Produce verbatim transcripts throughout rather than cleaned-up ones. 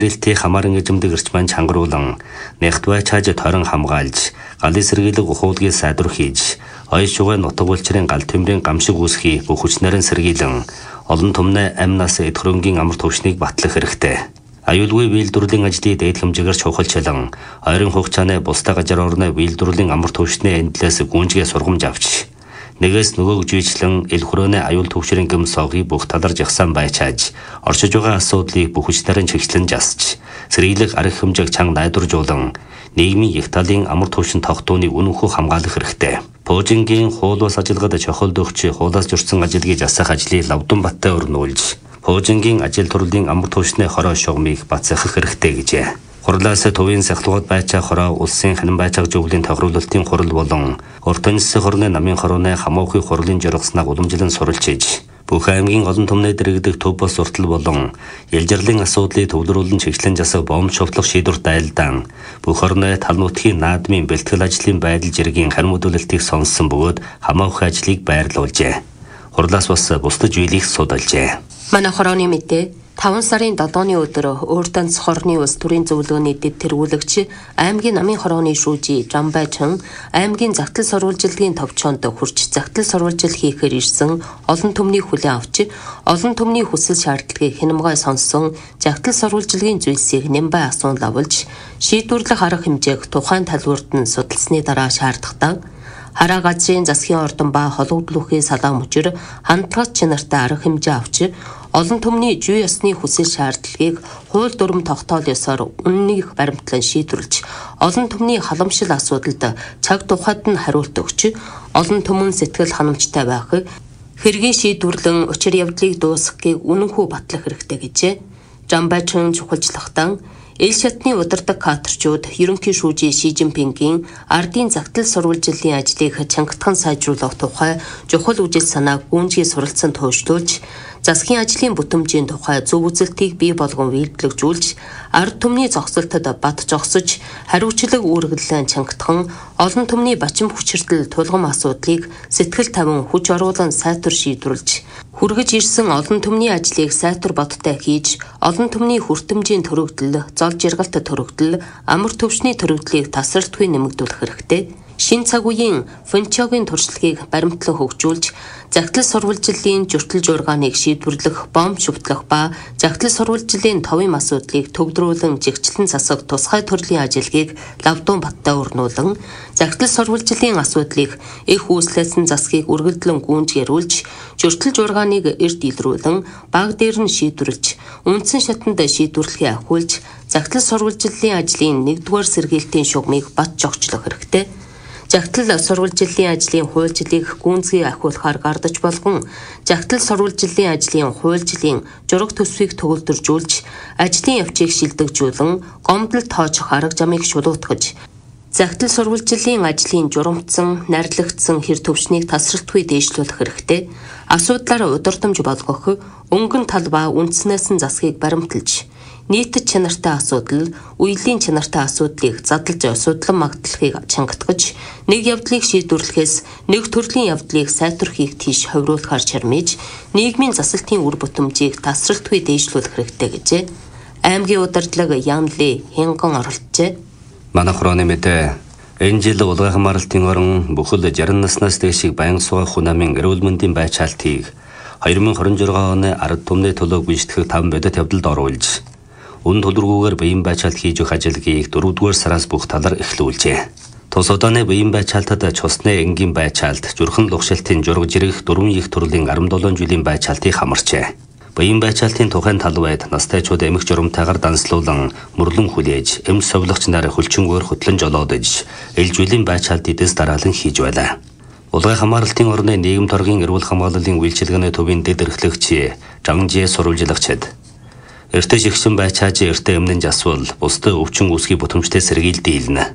Дэлтий хамааран эзэмдэг эрчмэн чангаруулан нэгт байчааж тойрон хамгаалж галын сэргийлэг ухуулгийг сайдвар хийж оёс шугай нутаг улчрын гал төмрийн гамшиг үүсхий бүх хүчнэрэн сэргийлэн олон түмнэ амнаас эдхрөнгийн амар төвшнийг батлах хэрэгтэй. Аюулгүй биелдвэрлэлийн ажлыг дээд хэмжээгээр чухалчлан ойрын хугацааны бусдаа газар орны биелдвэрлэлийн амар төвшний эндлээс гүнжгээ сургамж авч нэгээс нөгөөг жийчлэн эл хүрээний аюул төвшрийн гэм соогийг бүх таларж ихсан байчааж оршиж байгаа асуудлыг бүх хүчнэрэн чиглэн жасж сэргийлэх арга хэмжээг чанга найдваржуулан нийгмийн их талын амар төвшин тогтооныг үнэнхүү хамгаалах хэрэгтэй. Пуужингийн хуулиус ажилгад чухал дөгч хуулиас зөрчсөн ажилгийг засах ажлыг лавдан баттай өрнүүлж Пуужингийн ажил төрлийн амар төвшний хороо шугамыг бацсах хэрэгтэй гэжээ. Хурлаас төвийн сахлууд байцаа хороо улсын ханин байцааг зөвлөлийн тохируулалтын хурал болон урт нисэх хорны намын хорооны хамаахуй хурлын жургаснаа уламжлан суралцж бүх аймгийн олон түмнээ дэрэгдэх төв бос уртал болон ялжирлын асуудлыг төвлөрүүлэн чиглэн засах бомб шовтлох шийдвэрт айлдан бүх орны тал нутгийн наадмын бэлтгэл ажлын байдал жиргийн харин мэдүүлэлтийг сонссон бөгөөд хамаахуй ажлыг байрлуулжээ. Хурлаас бас бусдаж биелих судалжээ. Манай хорооны мэдээ таван сарын долооны өдөр Өөрдөнц хорны улс төрийн зөвлөгөөний дэд тэргүүлэгч аймгийн намын хорооны шүүжи Жамбайчин аймгийн загтал сурвалжилгийн товчоонд хурж загтал сурвалжил хийхээр ирсэн олон түмний хүлээн авч олон түмний хүсэл шаардлагыг хянамгай сонссон загтал сурвалжилгийн зүйлсийг нэмбай асуун лавлж шийдвэрлэх арга хэмжээг тухайн талбарт нь судалсны дараа шаардлагатай хараа газрын засгийн ордон ба хологдлохын салаа мужир хандлагач чанартай арга хэмжээ авч олон түмний зүй ёсны хүсэл шаардлагыг хууль дүрм тогтоол ёсоор үннийг баримтлан шийдвэрлэж олон түмний халамжил асуудалд цаг тухайд нь хариулт өгч олон түмэн сэтгэл ханамжтай байх хэргийг шийдвэрлэн учир явдлыг дуусгахыг үнэнхүү батлах хэрэгтэй гэжээ. Жамбайчин чухалчлахтан эл шатны удирдаг кадрчууд ерөнхий шүүжи Ши Жинпингийн ардын загтал сурвалжилын ажлыг чангатхан сайжруулах тухай чухал үжил санааг гүнзгий суралцсан төвшлүүлж засгийн ажлын бүтэмжийн тухай зөв үзэлтийг бий болгон вэлдлэгжүүлж ард түмний зогсолтод бат жогсож хариуцлага үүргэлэн чангатхан олон түмний бачим хүчирдэл тулгам асуудлыг сэтгэл тавин хүч оруулан сайтар шийдвэрлэж хүргэж ирсэн олон түмний ажлыг сайтар бодтой хийж олон түмний хүртэмжийн төрөгдөл зол жаргалт төрөгдөл амар төвшний төрөгдлийг тасралтгүй нэмэгдүүлэх хэрэгтэй. Шин цаг үеийн фэнчогийн туршлагыг баримтлан хөгжүүлж загтал сурвалжилын журтал жургааныг шийдвэрлэх, бомб шүтлэх ба загтал сурвалжилын товын асуудлыг төгдрүүлэн жигчлэн засах тусгай төрлийн ажилгийг лавдун баттай өрнүүлэн загтал сурвалжилын асуудлыг их үүслэсэн засгийг үргэлжлэн гүнжгэрүүлж журтал жургааныг эрт илрүүлэн баг дээр нь шийдвэрлэж үндсэн шатанд шийдвэрлэхээ ахиулж загтал сурвалжилын ажлын нэгдүгээр сэргийлтийн шугамыг бат жогчлох хэрэгтэй. Загтал сурвалжилын ажлын хуульчлалыг гүнзгий ахиулахаар гардаж болгон загтал сурвалжилын ажлын хуульчлалын жураг төсвийг төгөлдржүүлж ажлын явцыг шилдэгжүүлэн гомдол тоожох арга замыг шулуутгаж загтал сурвалжилын ажлын журамтсан, найрлагдсан хэр төвшнийг тасралтгүй дээшлүүлэх хэрэгтэй. Асуудлаар удирдамж болгох, өнгөн тал ба үндснээс нь засгийг баримталж нийтэд чанартай асуудал, үеийн чанартай асуудлыг задлж судлан магтлахыг чангатгаж, нэг явдлыг шийдвэрлэхээс нэг төрлийн явдлыг сайтархийг тийш ховируулахар чармиж, нийгмийн засалтын үр бүтэмжийг тасралтгүй дээшлүүлэх хэрэгтэй гэжээ. Аймгийн удирдлага Янли Хинган оролцжээ. Манай хорооны мэдээ энэ жил улгай хамгаалалтын орон бүхэл шаран наснаас дээшийг баян суугах хүн амын эрүүл мэндийн байцаалтыг две тысячи двадцать шесть оны ард түмний төлөөг биштгэх таван бодит явдалд оруулж үн төлөвлөгөөр биеийн байцаалт хийж өгөх ажилгийг дөрөвдүгээр сараас бүх талаар эхлүүлжээ. Тус удааны биеийн байцаалтад цусны энгийн байцаалт, зүрхэн лугшилтын жураг жирэх дөрвөн их төрлийн арван долоо жилийн байцаалтыг хамарчээ. Биеийн байцаалтын тухайн тал байд настайчууд эмх журамтайгаар данслуулан мөрлөн хүлээж, эм совлогч нар хөлчөнгөөр хөтлөн жолоодож, эл жилийн байцаалт эдэс дараалан хийж байлаа. Улгай хамгаалалтын орны нийгэм торгийн эрүүл хамгааллын үйлчилгээний төвийн дэд эрхлэгч Жанжээ сурвалжлагчид эртэ жигсэн байцааж эртэ эмнэн жасвал бусдад өвчин үүсгий бүтэмжтэй сэргийл дийлнэ.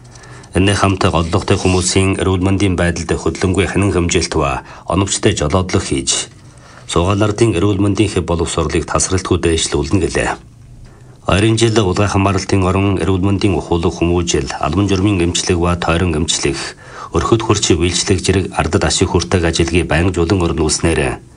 Энэ хамт голлогтой хүмүүсийн эрүүл мэндийн байдалд хөдөлгөөнгүй ханин хэмжилт ба оновчтой жолоодлого хийж суугаалардын эрүүл мэндийн хэв боловсролыг тасралтгүй дээшлүүлнэ гэлээ. Ойрын жил улгай хамгаалалтын орон эрүүл мэндийн ухуулаг хүмүүжил, албан журмын эмчлэг ба тойрон эмчлэх, өрхөд хурч биелжлэг зэрэг ардад ашиг хүртэг ажилгийг байнгжуулан өрнүүлснээр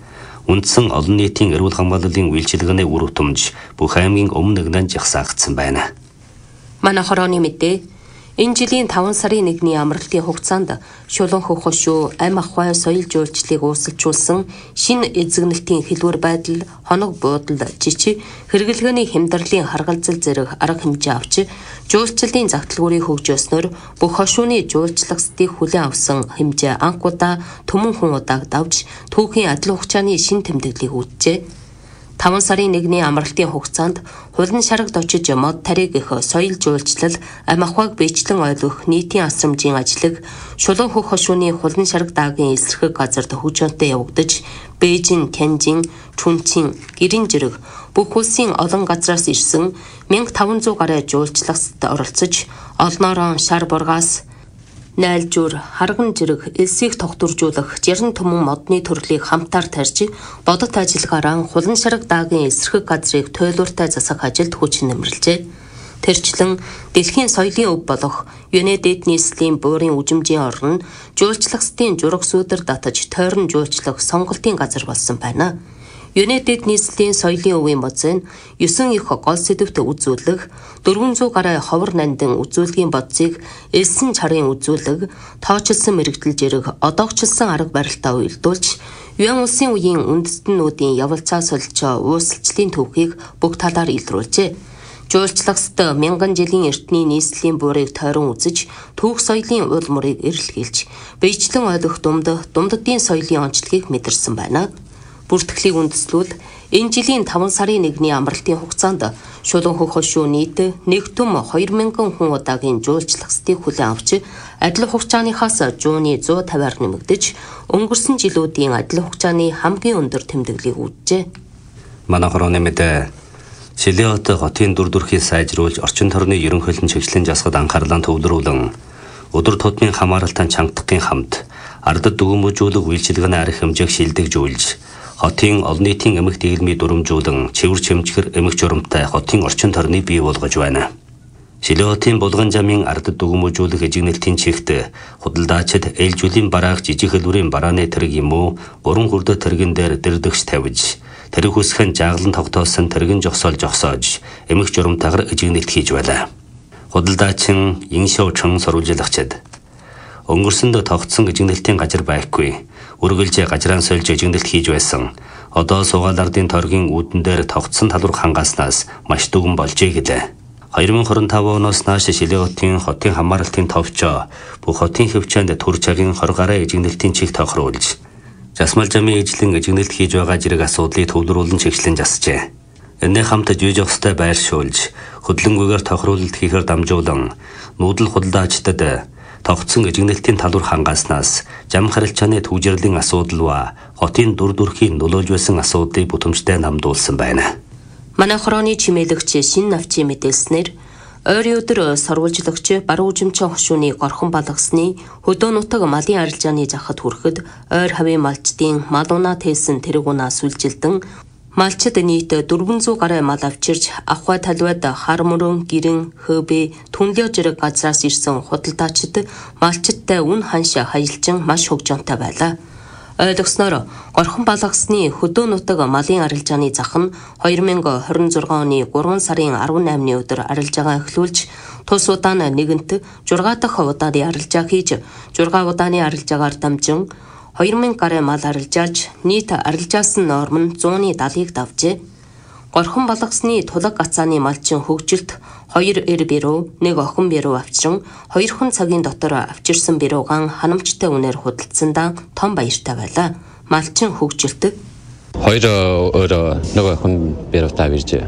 үндсэн олон нийтийн эрүүл хамгааллын үйлчилгээний үр дүнж бүх аймгийн өмнө нэгэн жагсаагдсан байна. Манай хорооны мэдээ энэ жилийн таван сарын нэгний амралтын хугацаанд Шулуун хөх хошуу ам ахуй соёл жуулчлалыг уусалжуулсан шинэ эзэгнэлтийн хэлбэр байдал, хоног буудал, жичи хэрэглгээний хямдралын харгалзал зэрэг арга хэмжээ авч жуулчлалын загталгуурыг хөгжөөснөөр бүх хошууны жуулчлагчдыг хүлээн авсан хэмжээ анх удаа төмөн хүн удааг давж түүхийн адил хугацааны шин тэмдэглэлийг үүджээ. таван сарын нэгний амралтын хугацаанд хулан шарагт очиж мод тариг их соёл жуулчлал, ам ахуйг биечлэн ойлгох нийтийн асрамжийн ажлыг Шулуун хөх хошууны хулан шараг даагийн эсрэг газарт хөгжөөнтэй явагдаж, Бээжин, Тянжин, Чүнчин, Гэрийн зэрэг бүх улсын олон газраас ирсэн мянга таван зуун гаруй жуулчлагчид оролцож, олноороо шар бургаас найлжуур, харган зэрэг элсийг тогтворжуулах жарган түмэн модны төрлийг хамтаар тарьж, бодит ажиллагаараа хулан шараг даагийн эсрэг газрыг туйлууртай засах ажилд хүч нэмэрлэжээ. Тэрчлэн дэлхийн соёлын өв болох ЮНЕД нийслэлийн буурын үжимжийн орн жуулчлагчдын жураг сүүдэр татаж тойрон жуулчлах сонголтын газар болсон байна. ЮНЕД нийслэлийн соёлын өвийн бодзын есөн их гол сэдвт үзүүлэх, дөрвөн зуун гаруй ховор нандин үзүүлгийн бодзыг элсэн чарын үзүүлэг, тоочилсан мэрэгдэл зэрэг одоогчлсан арга барилтаа уялдуулж, юан улсын үеийн үндэстнүүдийн явалцаа солилцоо уусалчлалын төвхийг бүх талаар илрүүлжээ. Жуулчлагчд мянган жилийн эртний нийслэлийн буурыг тойрон үзэж, түүх соёлын уул мурыг эрэлхийлж, биечлэн ойлгох думд думддын соёлын онцлогийг мэдэрсэн байна. Бүртгэлийг үндэслүүл энэ жилийн таван сарын нэгний амралтын хугацаанд Шулуун хөх хошуу нийт нэг түм хоёр мянган хүн удаагийн жуулчлагчдыг хүлээн авч адил хугацааныхаас жууны зуун тавиар нэмэгдэж, өнгөрсөн жилүүдийн адил хугацааны хамгийн өндөр тэмдэглэлийг үүджээ. Манай хорооны мэдээ Шилиот хотын дүр төрхийг сайжруулж орчин тойрны ерөнхийлөн чиглэлийн засгад анхаарлаа төвлөрүүлэн өдөр тутмын хамааралтай чангадахын хамт ардад дүгнэмжүүлэх үйлчилгээний арга хэмжээг шилдэгжүүлж хотын олон нийтийн эмх дэглэмийг дүрмжүүлэн цэвэр чимчгэр эмх журамтай хотын орчин тойрныг бий болгож байна. Шилиотын булган замын ардад дүгнэмжүүлэх эжигнэлтийн чигт худалдаачид ээлжүүлийн бараах жижиг хэлбэрийн барааны тэрэг юм уу гурван хүрдэ тэрэгэн дээр дэрдэгч тавьж тэрэг хүсхэн жааглан тогтоосон тэрэгэн жогсоол жогсоож эмх журамтайгаар эжигнэлт хийж байлаа. Худалдаачин Иншоучин сурвалжлагчид өнгөрсөнд тогтсон эжигнэлтийн газар байхгүй. Үргэлж газраа сольж эжигнэлт хийж байсан. Одоо сугаалардын торгийн үүдэн дээр тогтсон талбар хангааснаас маш дүгэн болжээ гэлээ. хоёр мың хорин тав оноос нааш Шилиотын хотын хамааралтын товчоо бүх хотын хөвчөнд төр цагийн хорь гараа эжигнэлтийн чиг тохируулж засмал замын ижлэн эжигнэлт хийж байгаа зэрэг асуудлыг төвлөрүүлэн чиглэн засжээ. Энэний хамт жижигстай байршуулж хөдөлгөөнгээр тохируулалт хийхээр дамжуулан нүүдэл худалдаачдад тогтсон эжигнэлтийн талбар хангааснаас зам харилцааны төвжирлийн асуудал ба хотын дүр төрхийн нөлөөлж байсан асуудлыг бүтэмжтэй намдуулсан байна. Манай хорооны чимээлэгч шин навчийн мэдээлснээр ойрын өдөр сурвалжлагч баруун үжимчин хошууны горхон балгасны хөдөө нутаг малын арилжааны захад хүрэхэд ойр хавийн малчдын мал унаа тээсэн тэрэг унаа сүлжилдэн малчид нийт дөрвөн зуун гаруй мал авчирч Ахуй талбайд хар мөрөн, гэрэн, хөөбэ, түнлөө зэрэг газраас ирсэн худалдаачид малчидтай үн ханш хаялжин маш хөгжөөнтэй байлаа. Ойлгосноор горхон балгасны хөдөө нутаг малын арилжааны зах нь хоёр мың хорин зургаан оны гурван сарын арван наймны өдөр арилжаагаа эхлүүлж, тус удаан нэгэнт зургаа дахь удааны арилжаа хийж, зургаа удааны арилжаагаар дамжин хоёр мың гаруй мал арилжаалж, нийт арилжаасан норм нь зууны далыг давжээ. Горхон балгасны тулаг гацааны малчин хөгжилт хоёр эр бирүү, нэг охин бирүү авчран хоёр хүн цагийн дотор авчирсан бирүүгаан ханамжтай үнээр худалдсандаа том баяртай байлаа. Малчин хөгжилт хоёр өөр нэг охин бирүүтэй авирж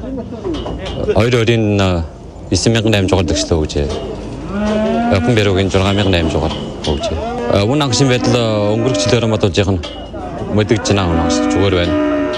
хоёр өрийн девять мянган восемьсот жугаар өгчээ. Охин бирүүгийн шесть мянган восемьсот жугаар өгчээ. Үн агшин байдал өнгөрөгчлөөр модож яхан мэдэгч наа унаас зүгээр байна.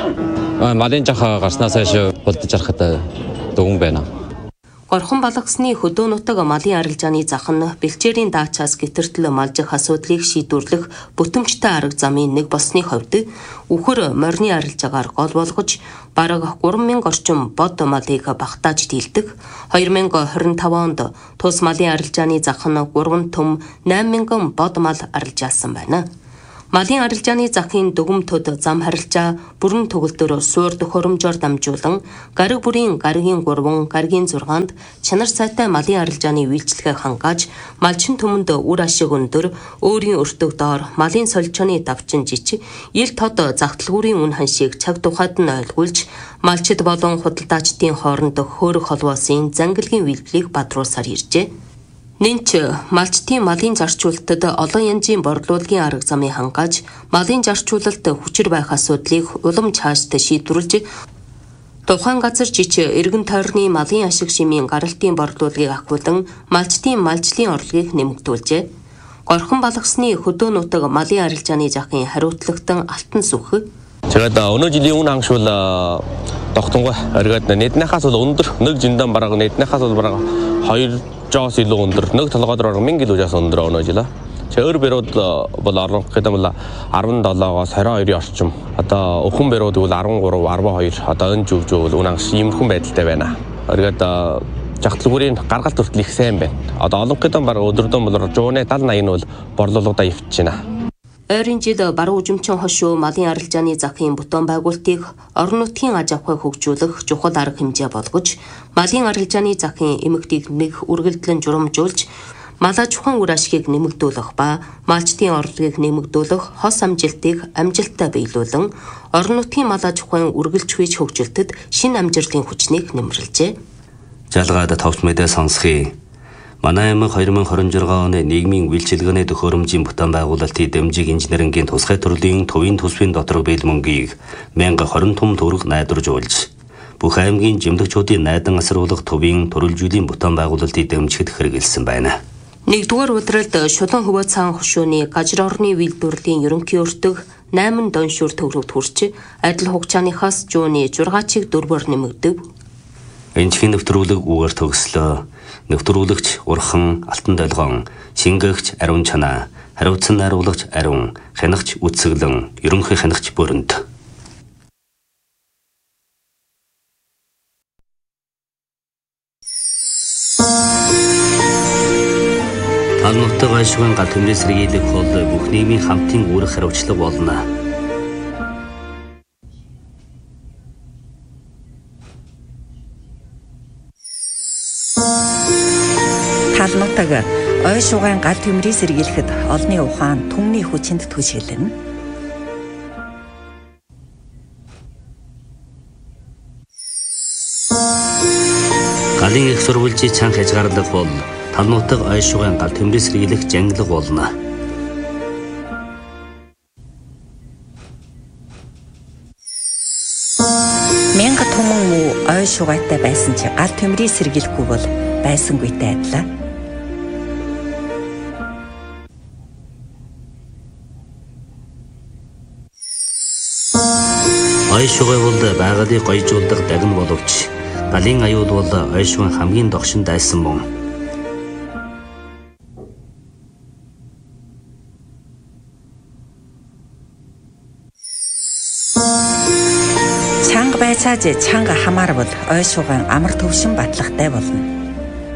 Малын жаха гарснаас хойш болдож харахад дүгэн байна. Горхон балгасны хөдөө нутаг малын арилжааны зах нь бэлчээрийн даачаас гэтэртэл малжих асуудлыг шийдвэрлэх бүтэмжтэй арга замын нэг болсны хувьд үхэр морины арилжаагаар гол болгож бараг гурван мянган орчим бод малыг багтааж дийлдэг. хоёр мың хорин тав онд тус малын арилжааны зах нь гурван түм найман мянган бод мал арилжаасан байна. Малын арилжааны захын дүгмтөд зам харилцаа бүрэн төгөлдөр суур төхөөрөмжөөр дамжуулан гариг бүрийн гаригийн гурван, гаригийн зургаанд чанар сайтай малын арилжааны үйлчлэгээ хангааж малчин түмэнд үр ашиг өндөр, өөрийн өртөг доор малын солилцооны давчин жижиг, ил тод загталгүүрийн үн ханшийг цаг тухайд нь ойлгуулж, малчид болон худалдаачдын хооронд хөөрөх холбоосын зангилгийн үйлдвэрийг бадруулсаар иржээ. Нинч малчтын малын зарчуулалтад олон янзын борлуулалтын арга замыг хангааж, малын зарчуулалт хүчир байх асуудлыг улам цаашд шийдвэрлэж, тухайн газар жич эргэн тойрны малын ашиг шимийн гаралтын борлуулалтыг ахиулан малчтын малжлын орлогыг нэмэгдүүлжээ. Горхон балгасны хөдөө нутаг малын арилжааны захын хариуцлагатан алтан сүх. Тэгээд өнөө жилийн үн хангаш бол тогтонгой оргиод нийтнийхээс бол өндөр нэг жиндан бараг нийтнийхээс бол бараг хоёр жоос илүү өндөр нэг толгойд бараг мянган килогоос өндөр өнөө жил. Өөр бэрүүд бол орох гэдэг бол арван долоогоос хорин хоёрын орчим. Одоо өхөн бэрүүд бол арван гурав, арван хоёр одоо энэ жүв жүв бол үн хангаш иймэрхүү байдалтай байна. Оргиод жагтлгүүрийн гаргалт хүртэл их сайн байна. Одоо олон гэдэг бараг өдөрдөн бол жууны седьдесят восемь нь бол борлуулалтаа ивчж байна. Ойрын жид баруун үжимчин хошуу малын арилжааны захын бүтээн байгуулалтыг орон нутгийн аж ахуйг хөгжүүлэх чухал арга хэмжээ болгож, малын арилжааны захын эмэгтэйг нэг үргэлжлэн журамжуулж, мал аж ахуйн үр ашгийг нэмэгдүүлэх ба малчдын орлогыг нэмэгдүүлэх хос амжилтыг амжилттай биелүүлэн, орон нутгийн мал аж ахуйн үргэлжлүүлж хөгжилтөд шинэ амжилтын хүчнийг нэмэрлэжээ. Жалгаад товч мэдээ сонсхий. Манай аймаг two thousand twenty-six оны нийгмийн үйлчилгээний төхөөрөмжийн бүтээн байгуулалтын дэмжиг инженерингийн тусгай төрлийн төвийн төсвийн доторх биел мөнгийг one thousand twenty том төгрөг найдваржуулж, бүх аймгийн жимлэгчүүдийн найдан асруулах төвийн төрөлжүүлийн бүтээн байгуулалтыг дэмжихэд хэрэгэлсэн байна. Нэгдүгээр удиралд шулан хөвөө цаан хошууны гажир орны үйлдвэрлэлийн ерөнхий өртөг eight доншуур төгрөгт хүрч, адил хугацааныхаас жууны зургаачийг дөрвөөр нэмэгдэв. Энэчхийн нэвтрүүлэг үгээр төгслөө. Нэвтрүүлэгч Урхан Алтан Долгон, шингээгч Ариун Чанаа, хариуцсан найруулагч Ариун, хянагч Үтсэглэн, ерөнхий хянагч Бүрэнт. Тал нутаг ашигын гал төмрийн сэргийлэх бол бүх нийгмийн хамтын үүрэг хариуцлага болно. Тал нутаг ой шугайн гал төмрийг сэргийлэхэд олны ухаан түмний хүчинд түшгэлнэ. Галын их сурвалжийн чанга хязгаарлах бол тал нутаг ой шугайн гал төмрийг сэргийлэх жанглаг болно. Мянга түмэн муу ой шугайтай байсан чи гал төмрийг сэргийлэхгүй бол байсангүйтэй адилаа. Ой шугай бол байгалыг гоёжуулдаг дагна боловч, галын аюул бол ой шугайн хамгийн догшин дайсан мөн. Чанга байцааж чанга хамаарвал ой шугайн амар төвшин батлагтай болно.